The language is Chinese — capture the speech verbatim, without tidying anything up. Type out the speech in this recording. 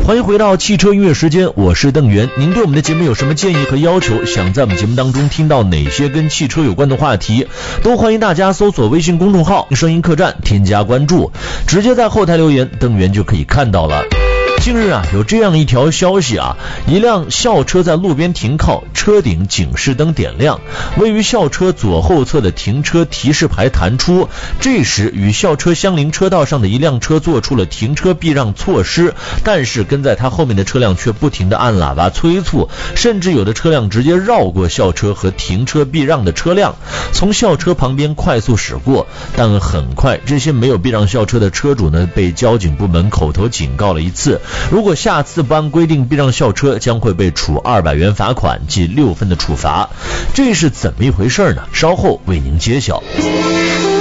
欢迎回到汽车音乐时间，我是邓源。您对我们的节目有什么建议和要求，想在我们节目当中听到哪些跟汽车有关的话题，都欢迎大家搜索微信公众号声音客栈，添加关注，直接在后台留言，邓源就可以看到了。近日啊，有这样一条消息啊，一辆校车在路边停靠，车顶警示灯点亮，位于校车左后侧的停车提示牌弹出。这时与校车相邻车道上的一辆车做出了停车避让措施，但是跟在他后面的车辆却不停地按喇叭催促，甚至有的车辆直接绕过校车和停车避让的车辆，从校车旁边快速驶过。但很快这些没有避让校车的车主呢，被交警部门口头警告了一次，如果下次不按规定避让校车，将会被处二百元罚款及六分的处罚。这是怎么一回事呢？稍后为您揭晓。